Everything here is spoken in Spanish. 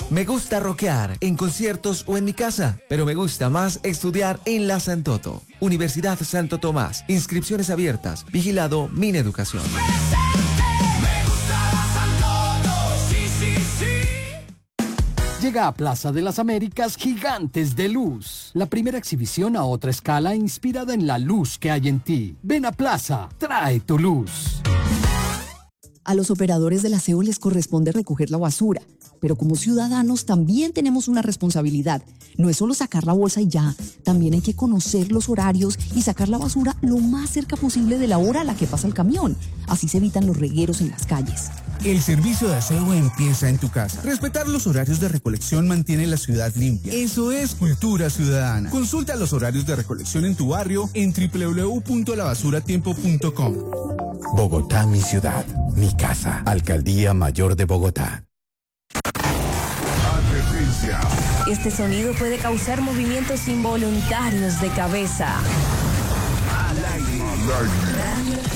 Me gusta rockear en conciertos o en mi casa, pero me gusta más estudiar en la Santoto. Universidad Santo Tomás. Inscripciones abiertas. Vigilado Mineducación. Llega a Plaza de las Américas Gigantes de Luz, la primera exhibición a otra escala inspirada en la luz que hay en ti. Ven a Plaza, trae tu luz. A los operadores del aseo les corresponde recoger la basura, pero como ciudadanos también tenemos una responsabilidad. No es solo sacar la bolsa y ya, también hay que conocer los horarios y sacar la basura lo más cerca posible de la hora a la que pasa el camión. Así se evitan los regueros en las calles. El servicio de aseo empieza en tu casa. Respetar los horarios de recolección mantiene la ciudad limpia. Eso es cultura ciudadana. Consulta los horarios de recolección en tu barrio en www.lavasuratiempo.com. Bogotá, mi ciudad, mi casa. Alcaldía Mayor de Bogotá. Advertencia. Este sonido puede causar movimientos involuntarios de cabeza. Al aire.